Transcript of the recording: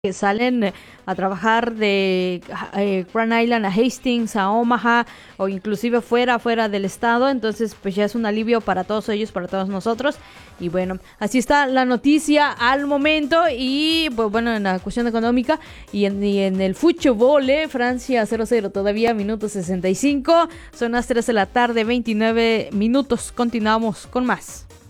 que salen a trabajar de Grand Island a Hastings, a Omaha o inclusive fuera del estado. Entonces pues ya es un alivio para todos ellos, para todos nosotros. Y bueno, así está la noticia al momento. Y pues bueno, en la cuestión económica y en el fútbol, Francia 0-0 todavía, minuto 65. Son las 3 de la tarde, 29 minutos. Continuamos con más.